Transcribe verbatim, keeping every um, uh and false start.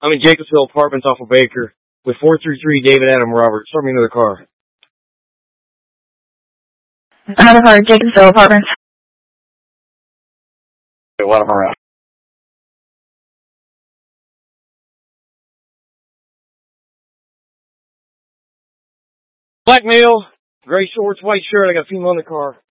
I'm in Jacobsville Apartments off of Baker with four three three David Adam Roberts. Start me another car. Another car, Jacobsville Apartments. Okay, what am I around? Black male, gray shorts, white shirt. I got a female in the car.